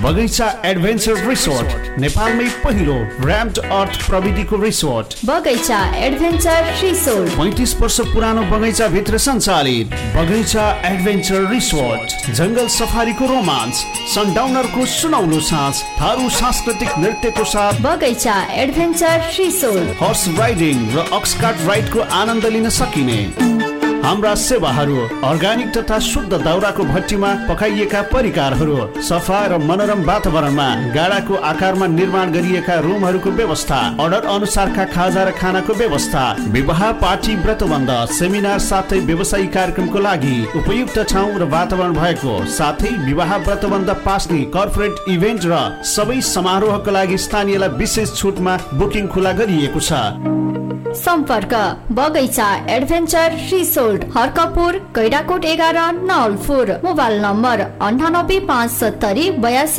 बगैँचा adventure resort, नेपालमै पहिलो र्याम्ड अर्थ प्रविधिको रिसोर्ट। बगैँचा एडभेन्चर रिसोर्ट 35 वर्ष पुरानो बगैँचा भित्र सञ्चालित बगैँचा एडभेन्चर रिसोर्ट। जंगल सफारीको रोमान्स, सनडाउनरको सुनौलो साँझ, थारू सांस्कृतिक नृत्यको साथ बगैँचा एडभेन्चर रिसोर्ट। हर्स राइडिङ र अक्सकार्ट राइडको आनन्द लिन सकिने हाम्रा सेवाहरू, अर्ग्यानिक तथा शुद्ध दाउराको भट्टीमा पकाइएका परिकारहरू, सफा र मनोरम वातावरणमा गाडाको आकारमा निर्माण गरिएका रुमहरूको व्यवस्था, अर्डर अनुसारका खाजा र खानाको व्यवस्था, विवाह पार्टी व्रतबन्ध सेमिनार साथै व्यवसायिक कार्यक्रमको लागि उपयुक्त ठाउँ र वातावरण भएको साथै विवाह व्रतबन्ध पास्ने कर्पोरेट इभेन्ट र सबै समारोहको लागि स्थानीयलाई विशेष छुटमा बुकिङ खुला गरिएको छ। सम्पर्क बगैँचा adventure resort, Harkapur, Gaindakot 11 Nawalpur. Mobile number 9857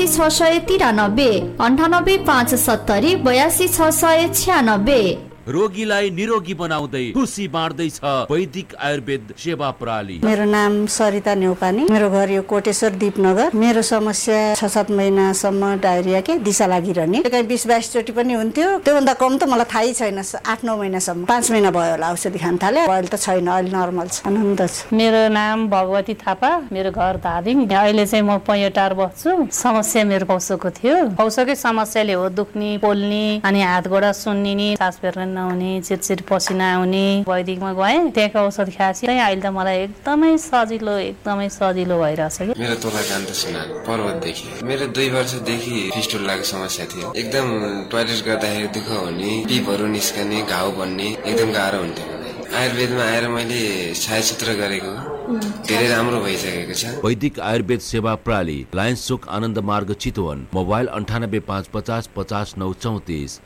82 693 9857 82 696। रोगीलाई निरोगी बनाउँदै खुसी बाँड्दैछ वैदिक आयुर्वेद सेवा प्रणाली। मेरो नाम सरिता नेउपानी, मेरो घर यो कोटेश्वर दीपनगर। मेरो समस्या 6-7 महिनासम्म डायरिया के दिशा लागिरहने, कहीँ 20-22 चोटि पनि हुन्थ्यो। त्योभन्दा कम त मलाई थाहै छैन। 8-9 महिनासम्म, 5 महिना भयो होला औषधि खान थाले। अहिले त छैन, अहिले नर्मल छ, आनन्द छ। मेरो नाम भगवती थापा, मेरो घर धादिङ। अहिले चाहिँ म पैयटार बस्छु। समस्या मेरो पौसोको थियो। पौसोकै समस्याले हो दुख्ने, पोल्ने, अनि हात गोडा सुन्निने, सास फेर्न नहुने, चिरचिर पसिना आउने। वैदिकमा गएँ, त्यहाँको औषध खाएपछि अहिले त मलाई एकदमै सजिलो भइरहेछ। मेरो तोला कान्त सुनार पर्वतदेखि। मेरो 2 वर्षदेखि फिस्टुलाको समस्या थियो। एकदम टोयलेट गर्दाखेरि दुःख हुने, पिपहरू निस्कने, घाउ बन्ने, एकदम गाह्रो हुन्थ्यो। आयुर्वेदमा आएर मैले छायाचित्र गरेको धेरै राम्रो भइसकेको छ। वैदिक आयुर्वेद सेवा प्रणाली, लायन्स चोक, आनन्द मार्ग, चितवन। मोबाइल 9855 50 934।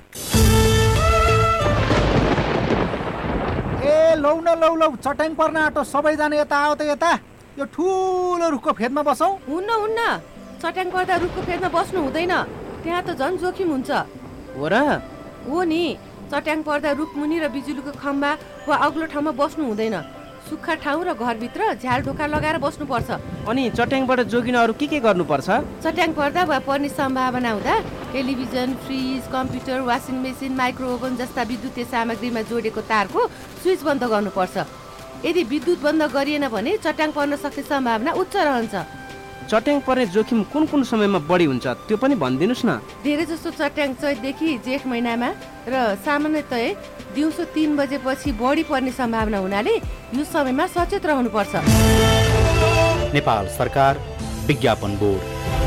लौ चट्याङ पर्न आँटो, सबैजना यता आओ त यता। यो ठुलो रुखको फेदमा बसौँ। हुन्न, चट्याङ पर्दा रुखको फेदमा बस्नु हुँदैन, त्यहाँ त झन् जोखिम हुन्छ। हो र? हो नि, चट्याङ पर्दा रुख मुनि र बिजुलीको खम्बा वा अग्लो ठाउँमा बस्नु हुँदैन। सुक्खा ठाउँ र घरभित्र झ्याल ढोका लगाएर बस्नुपर्छ। अनि चट्याङबाट जोगिन अरू के गर्नुपर्छ? चट्याङ पर्दा वा पर्ने सम्भावना हुँदा television, fridge, computer, washing machine, micro oven जस्ता विद्युतीय सामग्रीमा जोडेको तारको स्विच बन्द गर्नुपर्छ। यदि विद्युत बन्द गरिएन भने चट्याङ पर्न सक्ने सम्भावना उच्च रहन्छ। चट्याङ पर्ने जोखिम कुन समयमा बढी हुन्छ त्यो पनि भनिदिनुस् न। धेरै जसो चट्याङ चैतदेखि जेठ महिनामा र सामान्यतया दिउँसो 3 बजेपछि बढी पर्ने सम्भावना हुनाले यो समयमा सचेत रहनुपर्छ। नेपाल सरकार विज्ञापन बोर्ड।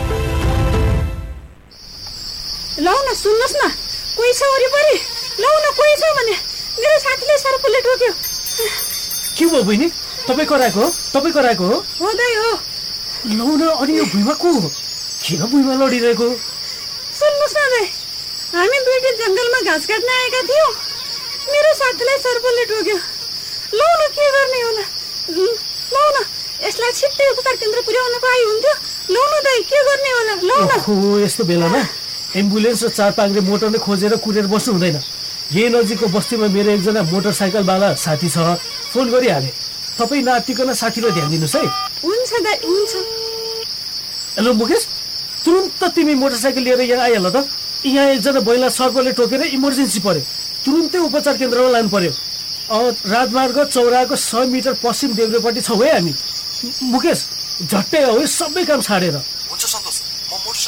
लौ न, सुन्नुहोस् न, कोही छ वरिपरि? लौ न, कोही छ भने मेरो साथीले सर्पले टोक्यो। के भयो बहिनी? तपाईँ कराएको हो? हो दाइ, हो। लौ न, अनि यो भुइँमा को हो? किन भुइँमा लडिरहेको? सुन्नुहोस् न दाइ, हामी दुईटै जङ्गलमा घाँस काट्न आएका थियौँ। मेरो साथीलाई सर्पले टोक्यो। लौ न, के गर्ने होला? लौ न, यसलाई छिट्टै उपचार केन्द्र पुर्याउन पाए हुन्थ्यो। लौ न दाइ, के गर्ने होला? लौ न। यस्तो बेलामा एम्बुलेन्स र 4 पाङ्ग्रे मोटर नै खोजेर कुरेर बस्नु हुँदैन। यही नजिकको बस्तीमा मेरो एकजना मोटरसाइकलवाला साथी छ, फोन गरिहाले। तपाईँ नातिकन साथीलाई ध्यान दिनुहोस् है। हुन्छ दाइ, हुन्छ। हेलो मुकेश, तुरुन्त तिमी मोटरसाइकल लिएर यहाँ आइहाल त। यहाँ एकजना महिला सर्पले टोकेर इमर्जेन्सी पर्यो, तुरुन्तै उपचार केन्द्रमा लानु पर्यो। राजमार्ग चौराको 100 मिटर पश्चिम देब्रेपट्टि छौँ है हामी। मुकेश, झट्टै हो, सबै काम छाडेर।